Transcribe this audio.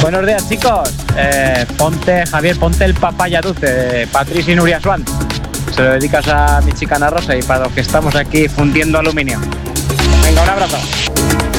Buenos días, chicos. Javier, ponte el papaya dulce de Patricia y Nuria Swan. Se lo dedicas a mi chica Ana Rosa y para los que estamos aquí fundiendo aluminio. Venga, un abrazo.